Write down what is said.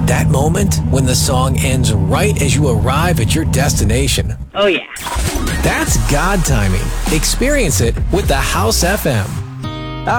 That moment when the song ends right as you arrive at your destination. Oh, yeah. That's God timing. Experience it with the House FM.